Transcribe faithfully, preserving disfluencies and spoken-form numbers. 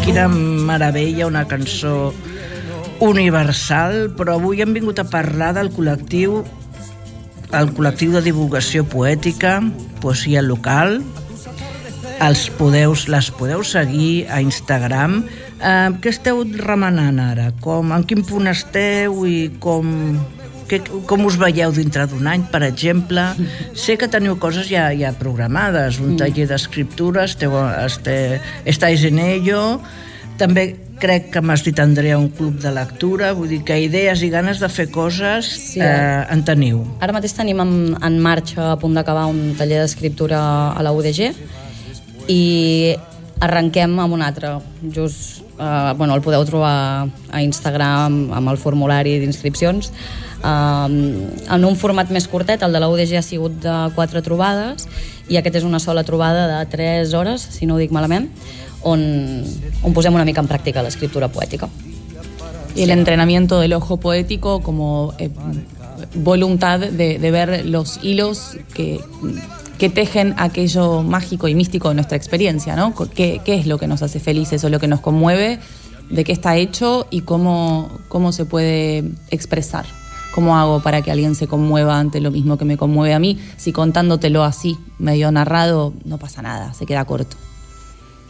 quina meravella, una cançó universal, però avui hem vingut a parlar del col·lectiu, el col·lectiu de divulgació poètica, poesia local. Els podeu, les podeu seguir a Instagram. Eh, què esteu remenant ara? Com, en quin punt esteu i com, que, com us veieu dintre d'un any, per exemple? Sé que teniu coses ja, ja programades, un taller d'escriptura, esteu, este, estáis en ello. També crec que m'has dit, Andrea, un club de lectura, vull dir que idees i ganes de fer coses sí, eh, en teniu. Ara mateix tenim en, en marxa, a punt d'acabar, un taller d'escriptura a la U D G i arrenquem amb un altre. Just, eh, bueno, el podeu trobar a Instagram amb el formulari d'inscripcions. Eh, en un format més curtet, el de la U D G ha sigut de quatre trobades i aquest és una sola trobada de tres hores, si no ho dic malament, On, on posem una mica en práctica la escritura poética. Y el sí. entrenamiento del ojo poético como eh, voluntad de, de ver los hilos que, que tejen aquello mágico y místico de nuestra experiencia, ¿no? ¿Qué, qué es lo que nos hace felices o lo que nos conmueve? ¿De qué está hecho? Y cómo, cómo se puede expresar. ¿Cómo hago para que alguien se conmueva ante lo mismo que me conmueve a mí? Si contándotelo así, medio narrado, no pasa nada, se queda corto.